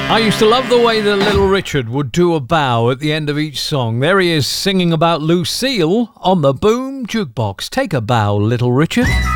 I used to love the way that Little Richard would do a bow at the end of each song. There he is singing about Lucille on the Boom Jukebox. Take a bow, Little Richard.